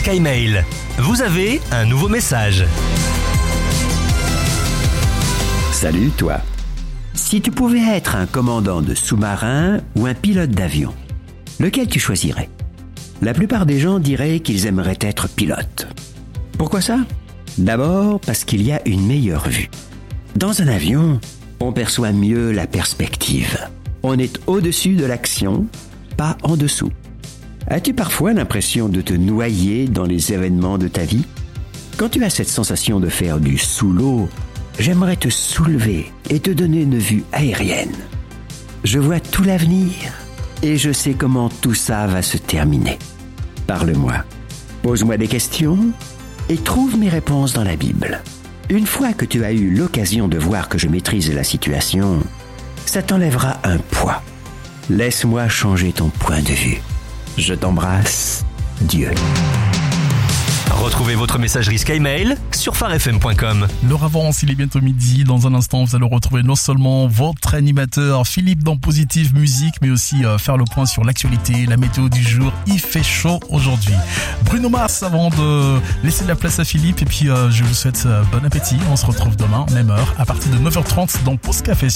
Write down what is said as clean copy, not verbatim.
SkyMail. Vous avez un nouveau message. Salut toi. Si tu pouvais être un commandant de sous-marin ou un pilote d'avion, lequel tu choisirais ? La plupart des gens diraient qu'ils aimeraient être pilote. Pourquoi ça ? D'abord parce qu'il y a une meilleure vue. Dans un avion, on perçoit mieux la perspective. On est au-dessus de l'action, pas en dessous. As-tu parfois l'impression de te noyer dans les événements de ta vie ? Quand tu as cette sensation de faire du sous l'eau, j'aimerais te soulever et te donner une vue aérienne. Je vois tout l'avenir et je sais comment tout ça va se terminer. Parle-moi, pose-moi des questions et trouve mes réponses dans la Bible. Une fois que tu as eu l'occasion de voir que je maîtrise la situation, ça t'enlèvera un poids. Laisse-moi changer ton point de vue. Je t'embrasse, Dieu. Retrouvez votre messagerie SkyMail sur farfm.com. L'heure avance, il est bientôt midi. Dans un instant, vous allez retrouver non seulement votre animateur Philippe dans Positive Musique, mais aussi faire le point sur l'actualité, la météo du jour. Il fait chaud aujourd'hui. Bruno Mars avant de laisser de la place à Philippe. Et puis, je vous souhaite bon appétit. On se retrouve demain, même heure, à partir de 9h30 dans Pause Café.